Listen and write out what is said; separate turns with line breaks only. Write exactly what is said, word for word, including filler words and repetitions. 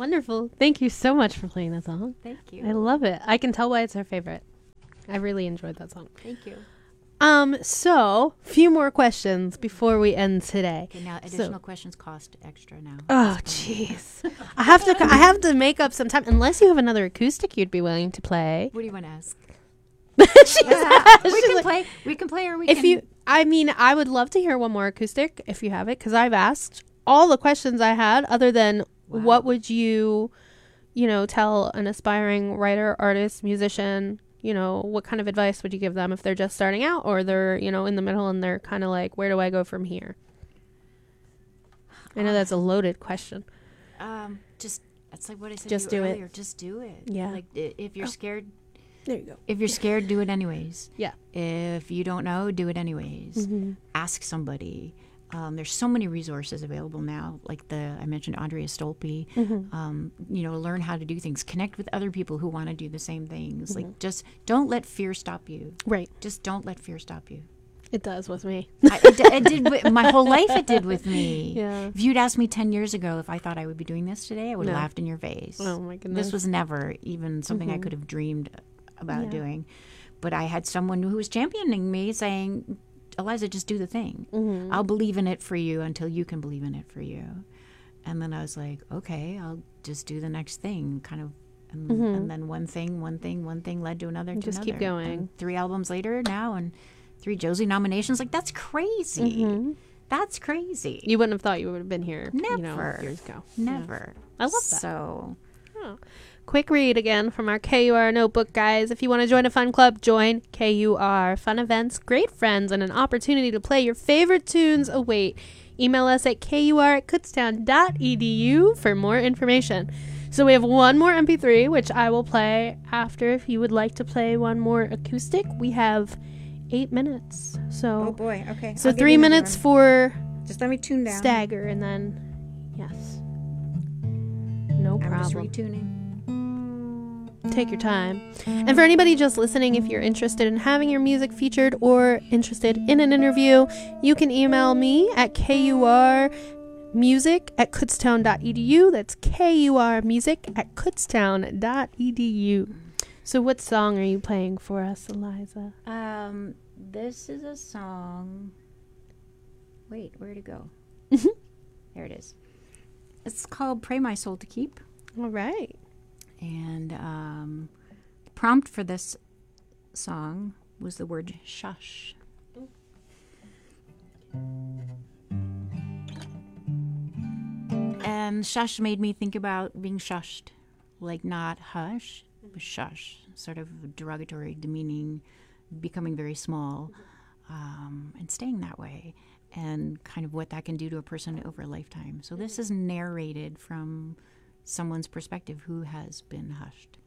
Wonderful. Thank you so much for playing that song.
Thank you.
I love it. I can tell why it's her favorite. I really enjoyed that song.
Thank you.
Um, so, few more questions before we end today.
Okay, now additional
So,
questions cost extra now.
oh, jeez. I have to I have to make up some time. Unless you have another acoustic you'd be willing to play.
What do you want to ask?
she's,
Yeah, we
she's
can
like,
play. We can play, or we
if
can.
you, I mean, I would love to hear one more acoustic if you have it, because I've asked all the questions I had, other than
Wow.
what would you, you know, tell an aspiring writer, artist, musician. You know, what kind of advice would you give them if they're just starting out, or they're, you know, in the middle and they're kind of like, where do I go from here? I know that's a loaded question.
Um, just it's like what I said
Just
to you
do it.
earlier. Just do it.
Yeah.
Like i- if you're
Oh.
scared,
There you go.
if you're scared, do it anyways.
Yeah.
If you don't know, do it anyways.
Mm-hmm.
Ask somebody. Um, there's so many resources available now, like the I mentioned Andrea Stolpe.
Mm-hmm.
Um, you know, learn how to do things. Connect with other people who want to do the same things.
Mm-hmm.
Like, just don't let fear stop you.
Right.
Just don't let fear stop you.
It does with me.
I, it, d- it did wi- my whole life. It did with me.
Yeah.
If you'd asked me ten years ago if I thought I would be doing this today, I would have
No.
laughed in your face.
Oh my goodness.
This was never even something I
Mhm.
could have dreamed about
Yeah.
doing. But I had someone who was championing me, saying, "Eliza, just do the thing.
Mm-hmm.
I'll believe in it for you until you can believe in it for you." And then I was like, "Okay, I'll just do the next thing." Kind of, and,
Mhm.
and then one thing, one thing, one thing led to another. To
Just keep
another.
going.
And three albums later now, and three Josie nominations. Like, that's crazy.
Mhm.
That's crazy.
You wouldn't have thought you would have been here, you know,
Never.
years ago.
Never.
I love that.
So,
Oh. Quick read again from our K U R notebook, guys. If you want to join a fun club, join K U R. Fun events, great friends, and an opportunity to play your favorite tunes await. Email us at K U R at kutztown dot E D U for more information. So we have one more M P three, which I will play after. If you would like to play one more acoustic, we have eight minutes. So,
oh boy. Okay.
so three minutes for
Just let me tune down.
stagger, and then, yes. No
I'm just
problem.
retuning.
Take your time. And for anybody just listening, if you're interested in having your music featured or interested in an interview, you can email me at kurmusic at kutztown dot E D U. That's kurmusic at kutztown dot E D U. So what song are you playing for us, Eliza?
Um, this is a song. Wait, where'd it go?
Mhm.
There it is. It's called "Pray My Soul to Keep,"
All right.
and um, the prompt for this song was the word "shush." And "shush" made me think about being shushed, like not hush, but shush, sort of derogatory, demeaning, becoming very small, um, and staying that way, and kind of what that can do to a person over a lifetime. So this is narrated from someone's perspective who has been hushed.